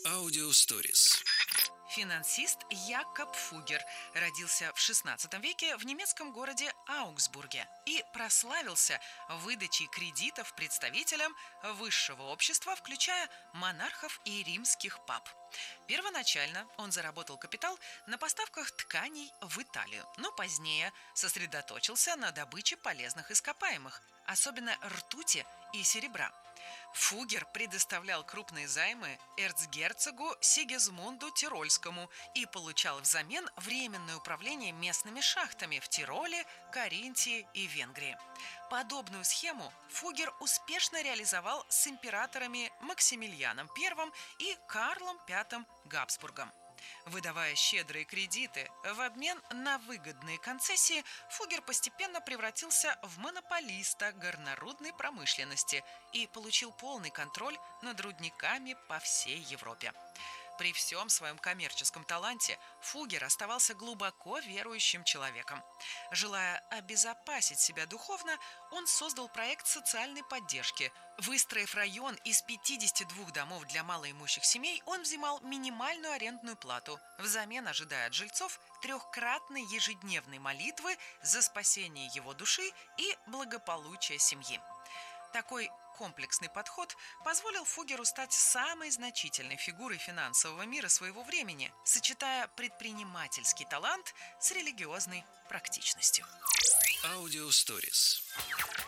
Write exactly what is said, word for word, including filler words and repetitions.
Аудиосторис. Финансист Якоб Фугер родился в шестнадцатом веке в немецком городе Аугсбурге и прославился выдачей кредитов представителям высшего общества, включая монархов и римских пап. Первоначально он заработал капитал на поставках тканей в Италию, но позднее сосредоточился на добыче полезных ископаемых, особенно ртути и серебра. Фугер предоставлял крупные займы эрцгерцогу Сигизмунду Тирольскому и получал взамен временное управление местными шахтами в Тироле, Каринтии и Венгрии. Подобную схему Фугер успешно реализовал с императорами Максимилианом Первым и Карлом Пятым Габсбургом. Выдавая щедрые кредиты в обмен на выгодные концессии, Фугер постепенно превратился в монополиста горнорудной промышленности и получил полный контроль над рудниками по всей Европе. При всем своем коммерческом таланте Фугер оставался глубоко верующим человеком. Желая обезопасить себя духовно, он создал проект социальной поддержки. Выстроив район из пятидесяти двух домов для малоимущих семей, он взимал минимальную арендную плату, взамен ожидая от жильцов трехкратной ежедневной молитвы за спасение его души и благополучие семьи. Такой комплексный подход позволил Фугеру стать самой значительной фигурой финансового мира своего времени, сочетая предпринимательский талант с религиозной практичностью. Аудиосторис.